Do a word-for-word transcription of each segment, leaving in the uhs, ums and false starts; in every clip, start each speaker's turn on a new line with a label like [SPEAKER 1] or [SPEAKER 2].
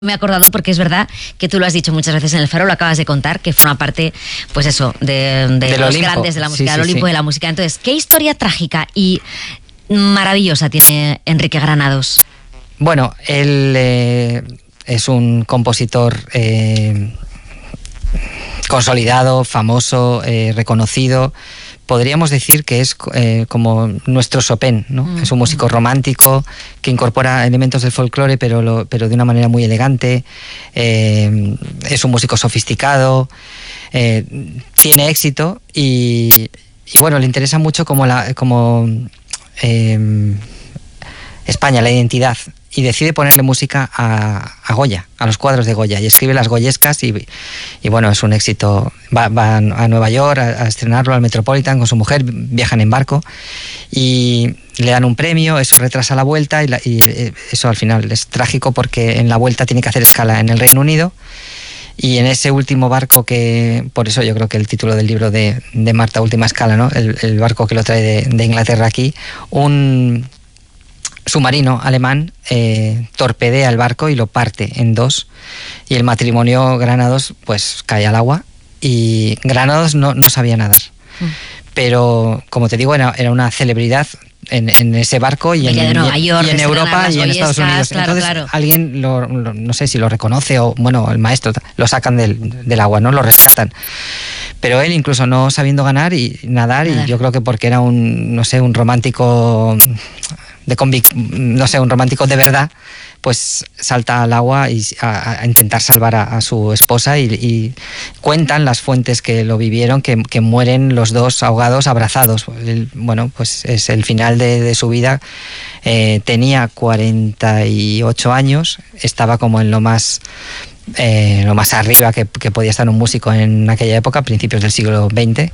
[SPEAKER 1] Me he acordado porque es verdad que tú lo has dicho muchas veces en El Faro, lo acabas de contar, que forma parte, pues eso, de, de
[SPEAKER 2] Del
[SPEAKER 1] los
[SPEAKER 2] Olimpo.
[SPEAKER 1] grandes de la música,
[SPEAKER 2] Sí,
[SPEAKER 1] del
[SPEAKER 2] sí,
[SPEAKER 1] Olimpo
[SPEAKER 2] sí.
[SPEAKER 1] de la música. Entonces, ¿qué historia trágica y maravillosa tiene Enrique Granados?
[SPEAKER 2] Bueno, él eh, es un compositor eh, consolidado, famoso, eh, reconocido. Podríamos decir que es eh, como nuestro Chopin, ¿no? Mm. Es un músico romántico que incorpora elementos del folclore, pero, lo, pero de una manera muy elegante. Eh, es un músico sofisticado, eh, tiene éxito y, y bueno, le interesa mucho como, la, como eh, España, la identidad. Y decide ponerle música a, a Goya, a los cuadros de Goya, y escribe las goyescas y, y bueno, es un éxito. Va, va a Nueva York a, a estrenarlo al Metropolitan con su mujer, viajan en barco y le dan un premio, eso retrasa la vuelta y, la, y eso al final es trágico porque en la vuelta tiene que hacer escala en el Reino Unido y en ese último barco que, por eso yo creo que el título del libro de, de Marta, Última Escala, ¿no? el, el barco que lo trae de, de Inglaterra aquí, un submarino alemán eh, torpedea el barco y lo parte en dos y el matrimonio Granados pues cae al agua y Granados no, no sabía nadar, mm. pero como te digo era, era una celebridad en, en ese barco y en,
[SPEAKER 1] de Nueva York,
[SPEAKER 2] y en Europa y en Estados Unidos.
[SPEAKER 1] Claro,
[SPEAKER 2] entonces
[SPEAKER 1] claro.
[SPEAKER 2] alguien lo, lo, no sé si lo reconoce o bueno, el maestro lo sacan del, del agua, no lo rescatan, pero él incluso no sabiendo ganar y nadar, nadar. Y yo creo que porque era un no sé un romántico de convic no sé, un romántico de verdad, pues salta al agua y a, a intentar salvar a, a su esposa y, y cuentan las fuentes que lo vivieron que, que mueren los dos ahogados abrazados. El, bueno, pues es el final de, de su vida. Eh, tenía cuarenta y ocho años, estaba como en lo más eh, lo más arriba que, que podía estar un músico en aquella época, principios del siglo veinte.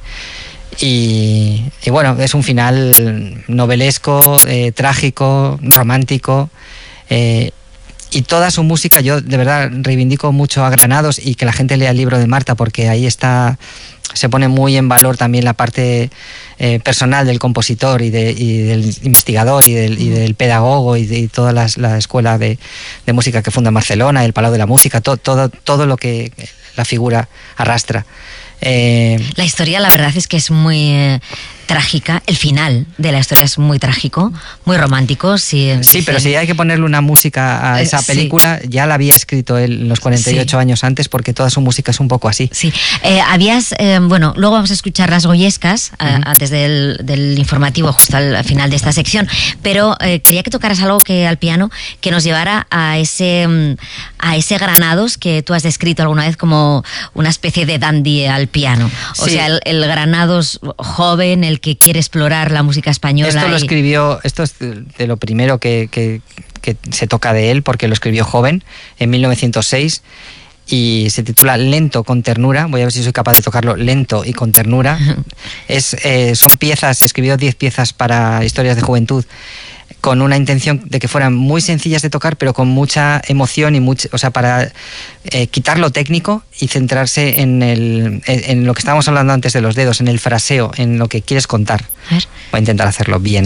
[SPEAKER 2] Y, y bueno, es un final novelesco, eh, trágico, romántico, eh, y toda su música, yo de verdad reivindico mucho a Granados y que la gente lea el libro de Marta porque ahí está, se pone muy en valor también la parte eh, personal del compositor y, de, y del investigador y del, y del pedagogo y de y toda la, la escuela de, de música que funda en Barcelona, el Palau de la Música, to, todo, todo lo que la figura arrastra. Eh,
[SPEAKER 1] la historia, la verdad es que es muy eh, trágica. El final de la historia es muy trágico, muy romántico. Sí,
[SPEAKER 2] sí, pero si hay que ponerle una música a esa eh, película, sí. Ya la había escrito él en los cuarenta y ocho sí. años antes, porque toda su música es un poco así.
[SPEAKER 1] Sí, eh, habías, eh, bueno, luego vamos a escuchar las goyescas uh-huh. eh, antes del, del informativo, justo al final de esta sección, pero eh, quería que tocaras algo que al piano que nos llevara a ese, a ese Granados que tú has descrito alguna vez como una especie de dandy al piano. O sí. sea, el, el Granados joven, el que quiere explorar la música española.
[SPEAKER 2] Esto lo
[SPEAKER 1] y...
[SPEAKER 2] escribió, esto es de lo primero que, que, que se toca de él, porque lo escribió joven, en mil novecientos seis, y se titula Lento con ternura. Voy a ver si soy capaz de tocarlo lento y con ternura. es, eh, son piezas, escribió diez piezas para historias de juventud, con una intención de que fueran muy sencillas de tocar, pero con mucha emoción y mucha, o sea, para eh, quitar lo técnico y centrarse en, el, en, en lo que estábamos hablando antes de los dedos, en el fraseo, en lo que quieres contar. A ver. Voy a intentar hacerlo bien.